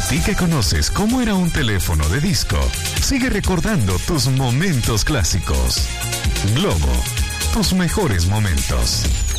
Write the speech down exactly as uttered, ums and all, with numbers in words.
ti que conoces cómo era un teléfono de disco, sigue recordando tus momentos clásicos. Globo, tus mejores momentos.